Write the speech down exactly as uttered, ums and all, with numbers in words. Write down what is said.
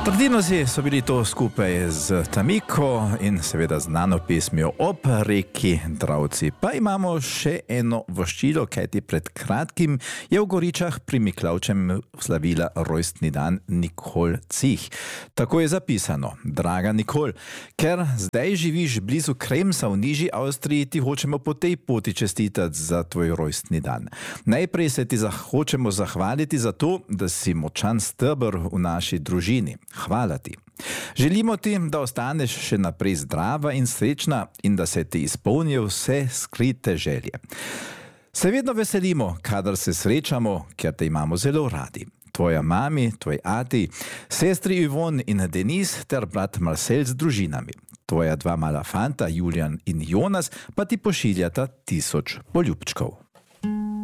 Trdinosi so bili to skupaj z Tamiko in seveda znano pesmijo Ob reki Dravci. Pa imamo še eno voščilo, kajti pred kratkim je v Goričah pri Miklavčem slavila rojstni dan Nikol Cih. Tako je zapisano: Draga Nikol, ker zdaj živiš blizu Kremsa v Nižji Avstriji, ti hočemo po tej poti čestitati za tvoj rojstni dan. Najprej se ti hočemo zahvaliti za to, da si močan steber v naši družini. Hvala ti. Želimo ti, da ostaneš še naprej zdrava in srečna in da se ti izpolnijo vse skrite želje. Se vedno veselimo, kadar se srečamo, ker te imamo zelo radi. Tvoja mami, tvoj ati, sestri Ivon in Denis ter brat Marcel z družinami. Tvoja dva mala fanta, Julian in Jonas, pa ti pošiljata tisoč poljubčkov.